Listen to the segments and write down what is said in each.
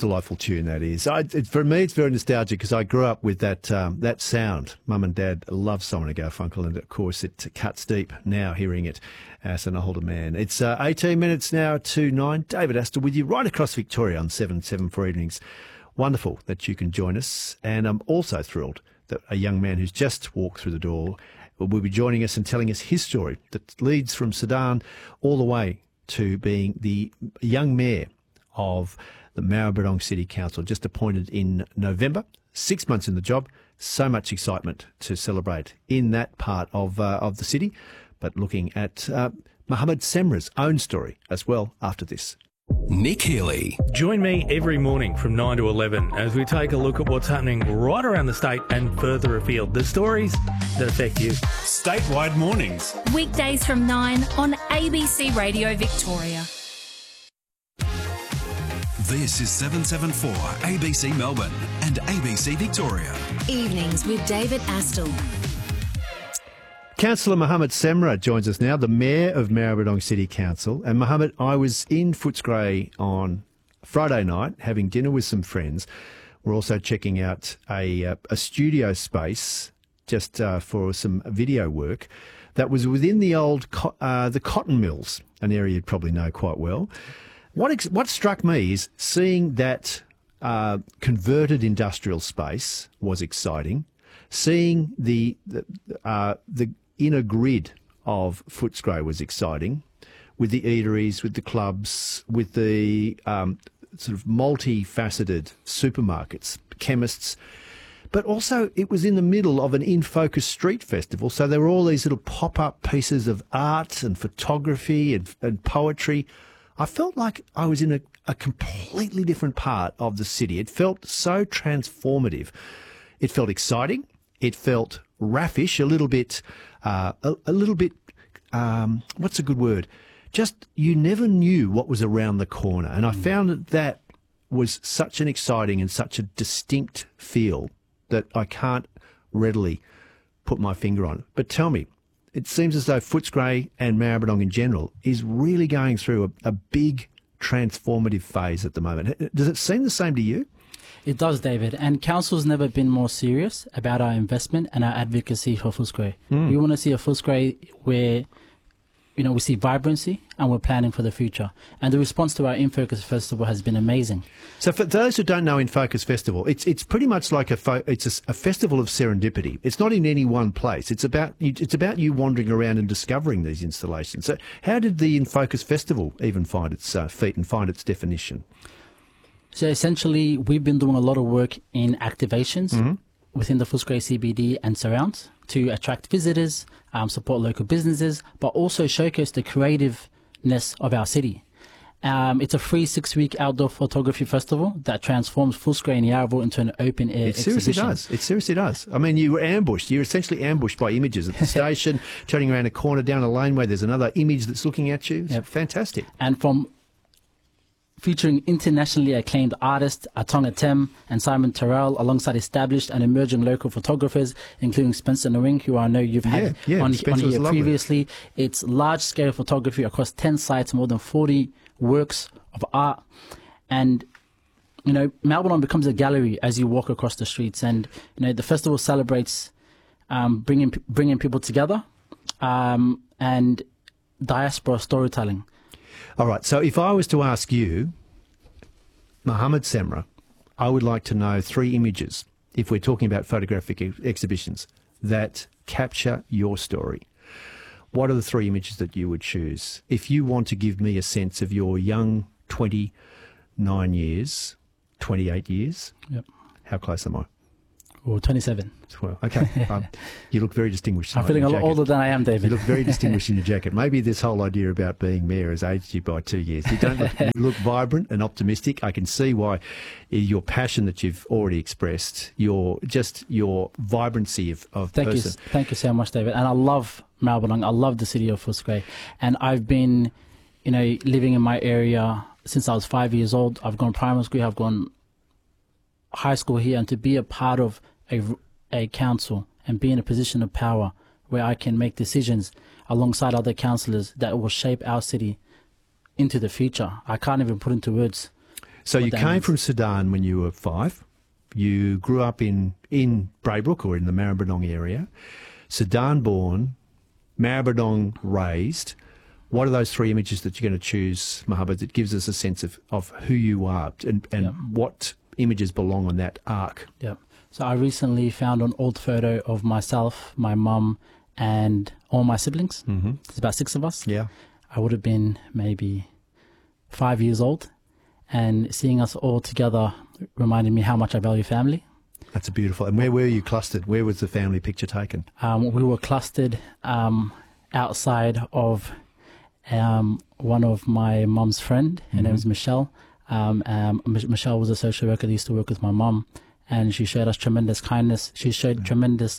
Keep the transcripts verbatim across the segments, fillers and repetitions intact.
delightful tune that is. I, it, for me, it's very nostalgic because I grew up with that um, that sound. Mum and Dad love Simon and Garfunkel, and of course it cuts deep now hearing it as an older man. It's uh, eighteen minutes now to nine. David Astor with you right across Victoria on seven seven for evenings. Wonderful that you can join us, and I'm also thrilled that a young man who's just walked through the door will be joining us and telling us his story that leads from Sudan all the way to being the young mayor of the Maribyrnong City Council, just appointed in November. Six months in the job, so much excitement to celebrate in that part of uh, of the city. But looking at uh, Mohamed Semra's own story as well after this. Nick Healy. Join me every morning from nine to eleven as we take a look at what's happening right around the state and further afield. The stories that affect you. Statewide mornings. Weekdays from nine on A B C Radio Victoria. This is seven seven four A B C Melbourne and A B C Victoria. Evenings with David Astle. Councillor Mohamed Semra joins us now, the Mayor of Maribyrnong City Council. And Mohamed, I was in Footscray on Friday night having dinner with some friends. We're also checking out a, uh, a studio space just uh, for some video work that was within the old co- uh, the cotton mills, an area you'd probably know quite well. What ex- what struck me is seeing that uh, converted industrial space was exciting. Seeing the the, uh, the inner grid of Footscray was exciting, with the eateries, with the clubs, with the um, sort of multifaceted supermarkets, chemists. But also it was in the middle of an In Focus street festival, so there were all these little pop-up pieces of art and photography and, and poetry. I felt like I was in a, a completely different part of the city. It felt so transformative. It felt exciting. It felt raffish, a little bit, uh, a, a little bit, um, what's a good word? Just, you never knew what was around the corner. And I found that that was such an exciting and such a distinct feel that I can't readily put my finger on. But tell me, it seems as though Footscray and Maribyrnong in general is really going through a, a big transformative phase at the moment. Does it seem the same to you? It does, David. And Council's never been more serious about our investment and our advocacy for Footscray. Mm. We want to see a Footscray where, you know, we see vibrancy and we're planning for the future. And the response to our In Focus Festival has been amazing. So for those who don't know In Focus Festival, it's it's pretty much like a fo- it's a, a festival of serendipity. It's not in any one place. It's about it's about you wandering around and discovering these installations. So how did the In Focus Festival even find its uh, feet and find its definition? So essentially, we've been doing a lot of work in activations mm-hmm. within the Footscray C B D and surrounds to attract visitors, um, support local businesses, but also showcase the creativeness of our city. Um, it's a free six-week outdoor photography festival that transforms Footscray and Yarraville into an open-air It seriously exhibition. does. It seriously does. I mean, you were ambushed. You're essentially ambushed by images at the station, turning around a corner down a laneway. There's another image that's looking at you. It's Yep. fantastic. And from featuring internationally acclaimed artists Atonga Tem and Simon Terrell, alongside established and emerging local photographers, including Spencer Nwing, who I know you've had yeah, yeah, on, Spencer on was here lovely. previously. It's large-scale photography across ten sites, more than forty works of art. And, you know, Maribyrnong becomes a gallery as you walk across the streets. And, you know, the festival celebrates um, bringing, bringing people together um, and diaspora storytelling. All right, so if I was to ask you, Mohamed Semra, I would like to know three images, if we're talking about photographic ex- exhibitions, that capture your story. What are the three images that you would choose? If you want to give me a sense of your young twenty-nine years, twenty-eight years, Yep. how close am I? Or twenty-seven. Well, okay. um, you look very distinguished. I'm tonight in feeling a your lot jacket. older than I am, David. You look very distinguished in your jacket. Maybe this whole idea about being mayor has aged you by two years. You don't look, you look vibrant and optimistic. I can see why your passion that you've already expressed, your just your vibrancy of, of Thank person. you, thank you so much, David. And I love Maribyrnong. I love the city of Footscray. And I've been, you know, living in my area since I was five years old. I've gone primary school, I've gone high school here, and to be a part of a, a council and be in a position of power where I can make decisions alongside other councillors that will shape our city into the future. I can't even put into words. So what you that came means. from Sudan when you were five. You grew up in, in Braybrook or in the Maribyrnong area. Sudan born, Maribyrnong raised. What are those three images that you're going to choose, Mohammed, that gives us a sense of, of who you are and, and Yeah. what images belong on that arc? Yeah. So I recently found an old photo of myself, my mum, and all my siblings. Mm-hmm. There's about six of us. Yeah. I would have been maybe five years old, and seeing us all together reminded me how much I value family. That's a beautiful. And where were you clustered? Where was the family picture taken? Um, we were clustered um, outside of um, one of my mum's friend. Her name is Michelle. Um, um, M- Michelle was a social worker that used to work with my mum, and she showed us tremendous kindness. She showed tremendous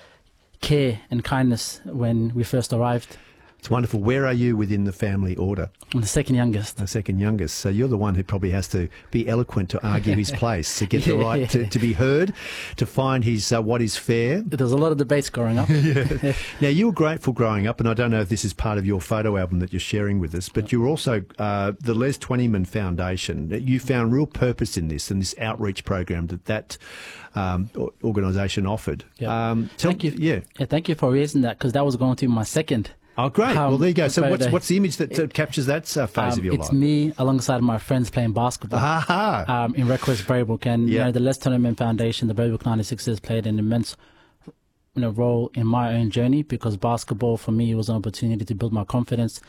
care and kindness when we first arrived. It's wonderful. Where are you within the family order? I'm the second youngest. The second youngest. So you're the one who probably has to be eloquent to argue his place, to get the Yeah. right, to, to be heard, to find his uh, what is fair. There was a lot of debates growing up. Now, you were grateful growing up, and I don't know if this is part of your photo album that you're sharing with us, but you were also uh, the Les Twentyman Foundation. You found real purpose in this and this outreach program that that um, o- organisation offered. Yeah. Um, tell, Thank you. Yeah. Yeah, thank you for raising that, because that was going to be my second. Oh, great. Um, well, there you go. So what's, photo. what's the image that uh, captures that uh, phase Um, of your it's life? me alongside my friends playing basketball. Aha! um, in Redcrest Braybrook, and Yeah. you know, the Les Twentyman Foundation, the Braybrook ninety-sixers played an immense you know, role in my own journey, because basketball for me was an opportunity to build my confidence,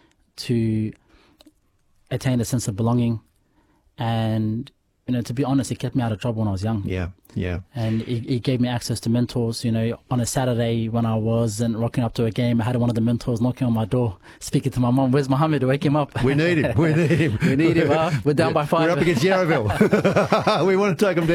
to attain a sense of belonging, and you know, to be honest, it kept me out of trouble when I was young. Yeah, yeah. And it, it gave me access to mentors. You know, on a Saturday when I wasn't rocking up to a game, I had one of the mentors knocking on my door, speaking to my mum. Where's Mohammed? Wake him up. We need him. We need him. We need him. Huh? We're down by five. We're up against Yarraville. We want to take him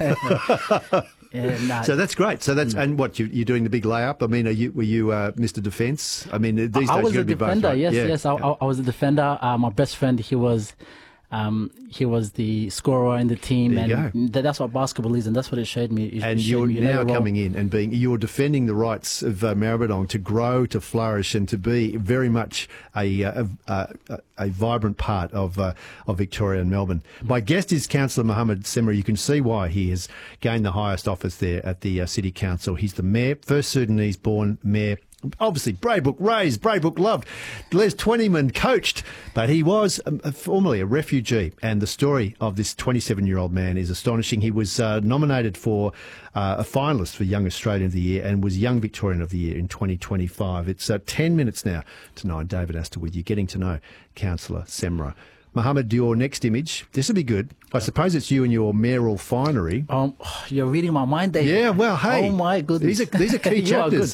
down. Yeah, nah, So that's great. So that's and what you, you're doing the big layup. I mean, are you were you uh, Mister Defence? I mean, these days I was you've got a to be both. defender. Right? Yes, Yeah. yes. I, I, I was a defender. Uh, my best friend, he was, um, he was the scorer in the team, There you and th- that's what basketball is, and that's what it showed me. It, And it showed you're me, you know, now the role. coming in and being, you're defending the rights of uh, Maribyrnong to grow, to flourish, and to be very much a a, a, a, a vibrant part of uh, of Victoria and Melbourne. My guest is Councillor Mohammed Semra. You can see why he has gained the highest office there at the uh, City Council. He's the mayor, first Sudanese-born mayor. Obviously, Braybrook raised, Braybrook loved. Les Twentyman coached, but he was um, formerly a refugee. And the story of this twenty-seven-year-old man is astonishing. He was uh, nominated for uh, a finalist for Young Australian of the Year and was Young Victorian of the Year in twenty twenty-five. It's uh, ten minutes now to nine. David Astor with you, getting to know Councillor Semra. Mohammed, your next image, this will be good. I suppose it's you in your mayoral finery. Um, you're reading my mind, David. Yeah, well, hey. Oh my goodness. These are, these are key You are chapters.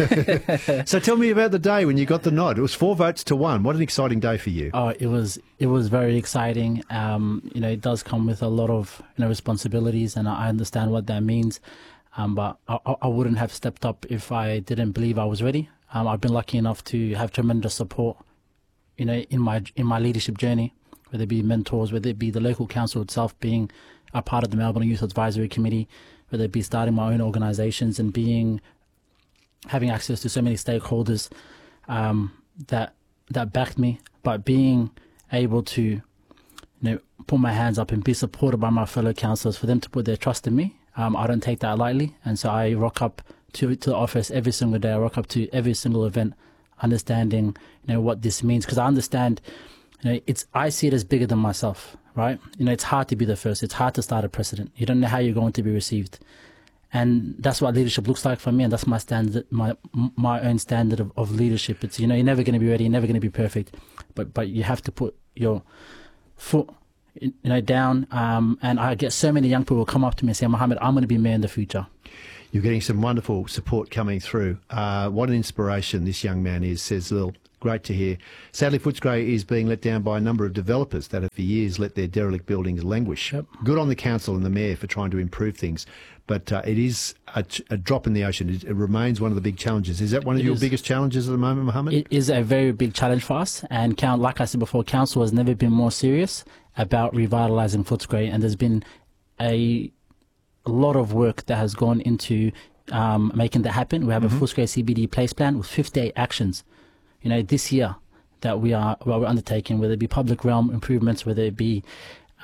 So tell me about the day when you got the nod. It was four votes to one. What an exciting day for you. Oh, it was it was very exciting. Um, you know, it does come with a lot of you know responsibilities, and I understand what that means. Um, but I, I wouldn't have stepped up if I didn't believe I was ready. Um, I've been lucky enough to have tremendous support, you know, in my in my leadership journey, whether it be mentors, whether it be the local council itself being a part of the Melbourne Youth Advisory Committee, whether it be starting my own organisations and being having access to so many stakeholders um, that that backed me, but being able to you know put my hands up and be supported by my fellow councillors for them to put their trust in me. Um, I don't take that lightly, and so I rock up to to the office every single day. I rock up to every single event, understanding you know what this means, because I understand. You know, it's I see it as bigger than myself, right? You know, it's hard to be the first. It's hard to start a precedent. You don't know how you're going to be received, and that's what leadership looks like for me. And that's my standard, my my own standard of, of leadership. It's you know, you're never going to be ready. You're never going to be perfect, but but you have to put your foot, you know, down. Um, and I get so many young people come up to me and say, Mohammed, I'm going to be mayor in the future. You're getting some wonderful support coming through. Uh, what an inspiration this young man is, says Lil. Great to hear. Sadly, Footscray is being let down by a number of developers that have for years let their derelict buildings languish. Yep. Good on the council and the mayor for trying to improve things, but uh, it is a, a drop in the ocean. It, it remains one of the big challenges. Is that one of It your is. biggest challenges at the moment, Mohammed? It is a very big challenge for us, and count, like I said before, council has never been more serious about revitalising Footscray, and there's been a, a lot of work that has gone into um, making that happen. We have Mm-hmm. a Footscray C B D place plan with fifty-eight actions, you know, this year that we are well, we're undertaking, whether it be public realm improvements, whether it be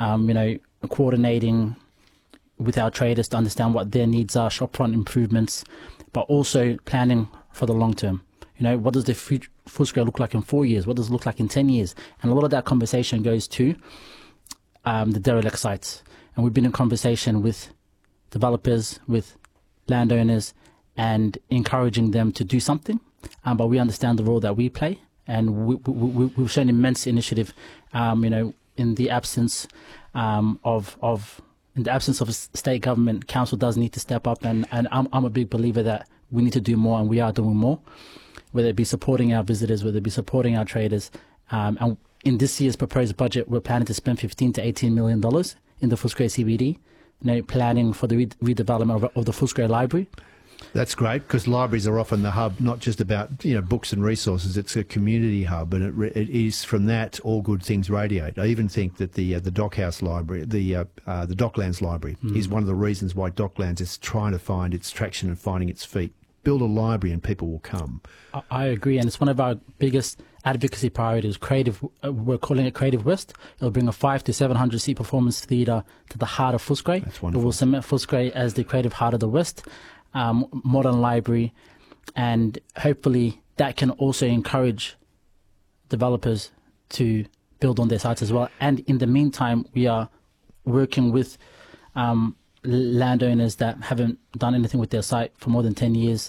um, you know, coordinating with our traders to understand what their needs are, shopfront improvements, but also planning for the long term. You know, what does the future Footscray look like in four years? What does it look like in ten years? And a lot of that conversation goes to um, the derelict sites. And we've been in conversation with developers, with landowners, and encouraging them to do something. Um, but we understand the role that we play, and we, we, we, we've shown immense initiative. Um, you know, in the absence um, of of in the absence of a state government, council does need to step up. And and I'm I'm a big believer that we need to do more, and we are doing more. Whether it be supporting our visitors, whether it be supporting our traders, um, and in this year's proposed budget, we're planning to spend fifteen to eighteen million dollars in the Footscray C B D. You know, planning for the re- redevelopment of, of the Footscray Library. That's great, because libraries are often the hub, not just about, you know, books and resources. It's a community hub, and it, re- it is from that all good things radiate. I even think that the uh, the Dockhouse Library, the uh, uh, the Docklands Library, mm. is one of the reasons why Docklands is trying to find its traction and finding its feet. Build a library and people will come. I, I agree, and it's one of our biggest advocacy priorities. Creative, uh, we're calling it Creative West. It'll bring a five to seven hundred seat performance theatre to the heart of Footscray. That's wonderful. It will cement Footscray as the creative heart of the West. Um, modern library, and hopefully that can also encourage developers to build on their sites as well. And in the meantime, we are working with um, landowners that haven't done anything with their site for more than ten years,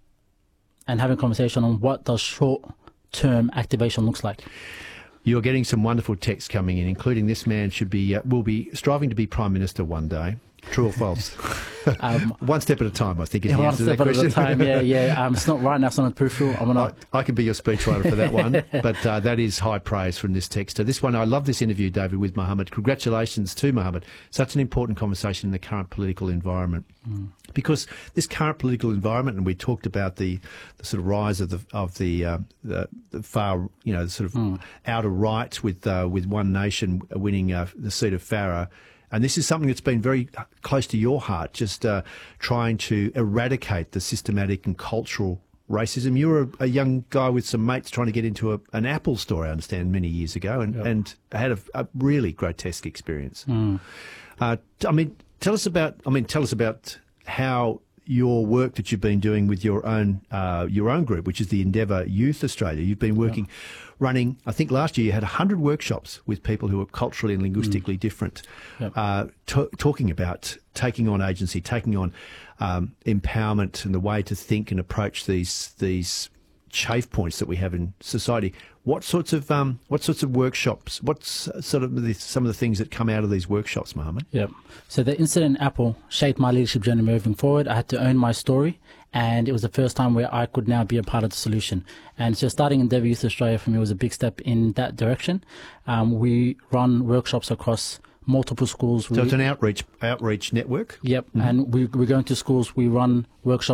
and having a conversation on what does short-term activation looks like. You're getting some wonderful texts coming in, including this man should be uh, will be striving to be Prime Minister one day. True or false? Um, one step at a time, I think. Is yeah, the one answer to step that at question. a time. Yeah, yeah. Um, it's not right now. It's not a proof rule. I'm gonna. I, I can be your speechwriter for that one, but uh, that is high praise from this texter. This one, I love this interview, David, with Mohammed. Congratulations to Mohammed. Such an important conversation in the current political environment. Mm. Because this current political environment, and we talked about the, the sort of rise of the of the uh, the, the far, you know, the sort of mm. outer right with uh, with One Nation winning uh, the seat of Farah. And this is something that's been very close to your heart, just uh, trying to eradicate the systematic and cultural racism. You were a, a young guy with some mates trying to get into a, an Apple store, I understand, many years ago, and, yep. and had a, a really grotesque experience. Mm. Uh, I mean, tell us about. I mean, tell us about how your work that you've been doing with your own uh, your own group, which is the Endeavour Youth Australia. You've been working, yeah. running, I think last year you had one hundred workshops with people who are culturally and linguistically mm. different, yep. uh, t- talking about taking on agency, taking on um, empowerment and the way to think and approach these these chafe points that we have in society. What sorts of um, what sorts of workshops? What's sort of the, some of the things that come out of these workshops, Mohammed? Yeah. So the incident in Apple shaped my leadership journey moving forward. I had to own my story, and it was the first time where I could now be a part of the solution. And so starting Endeavour Youth Australia for me was a big step in that direction. Um, we run workshops across multiple schools. So we, it's an outreach outreach network? Yep. Mm-hmm. And we, we go into schools. We run workshops